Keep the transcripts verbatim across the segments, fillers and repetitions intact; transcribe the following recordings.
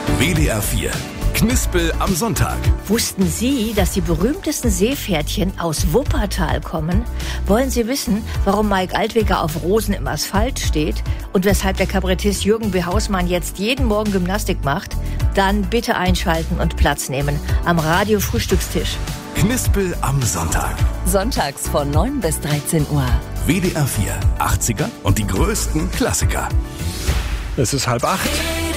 W D R vier. Knispel am Sonntag. Wussten Sie, dass die berühmtesten Seepferdchen aus Wuppertal kommen? Wollen Sie wissen, warum Mike Altweger auf Rosen im Asphalt steht und weshalb der Kabarettist Jürgen B. Hausmann jetzt jeden Morgen Gymnastik macht? Dann bitte einschalten und Platz nehmen am Radio-Frühstückstisch. Knispel am Sonntag. Sonntags von neun bis dreizehn Uhr. W D R vier. achtziger und die größten Klassiker. Es ist halb acht.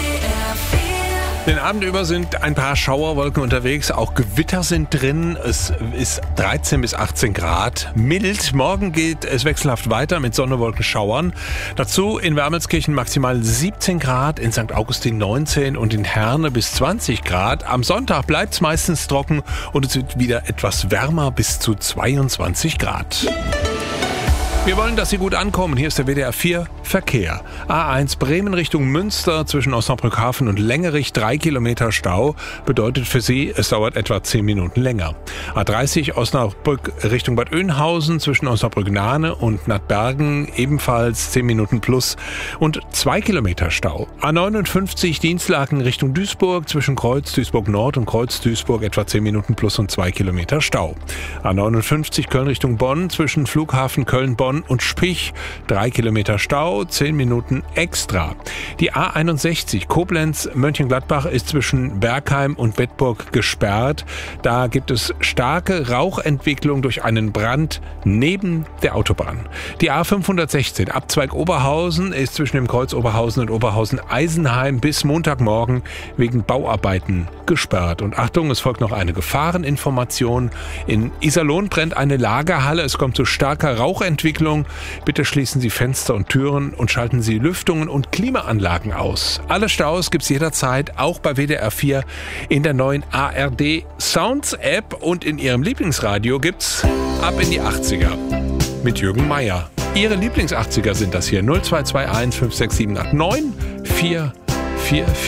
Den Abend über sind ein paar Schauerwolken unterwegs, auch Gewitter sind drin. Es ist dreizehn bis achtzehn Grad, mild. Morgen geht es wechselhaft weiter mit Sonne, Wolken, Schauern. Dazu in Wermelskirchen maximal siebzehn Grad, in Sankt Augustin neunzehn und in Herne bis zwanzig Grad. Am Sonntag bleibt es meistens trocken und es wird wieder etwas wärmer, bis zu zweiundzwanzig Grad. Wir wollen, dass Sie gut ankommen. Hier ist der W D R vier Verkehr. A eins Bremen Richtung Münster zwischen Osnabrück-Hafen und Längerich drei Kilometer Stau. Bedeutet für Sie, es dauert etwa zehn Minuten länger. A dreißig Osnabrück Richtung Bad Oeynhausen zwischen Osnabrück-Nahne und Nattbergen ebenfalls zehn Minuten plus und zwei Kilometer Stau. A neunundfünfzig Dienstlaken Richtung Duisburg zwischen Kreuz Duisburg Nord und Kreuz Duisburg etwa zehn Minuten plus und zwei Kilometer Stau. A neunundfünfzig Köln Richtung Bonn zwischen Flughafen Köln-Bonn und Spich, drei Kilometer Stau, zehn Minuten extra. Die A einundsechzig Koblenz-Mönchengladbach ist zwischen Bergheim und Bedburg gesperrt. Da gibt es starke Rauchentwicklung durch einen Brand neben der Autobahn. Die A fünfhundertsechzehn Abzweig Oberhausen ist zwischen dem Kreuz Oberhausen und Oberhausen-Eisenheim bis Montagmorgen wegen Bauarbeiten gesperrt. Und Achtung, es folgt noch eine Gefahreninformation. In Iserlohn brennt eine Lagerhalle. Es kommt zu starker Rauchentwicklung. Bitte schließen Sie Fenster und Türen und schalten Sie Lüftungen und Klimaanlagen aus. Alle Staus gibt's jederzeit, auch bei W D R vier, in der neuen A R D Sounds App und in Ihrem Lieblingsradio gibt's Ab in die achtziger mit Jürgen Meier. Ihre Lieblings-achtziger sind das hier null zwei zwei eins fünf sechs sieben acht neun vier vier vier.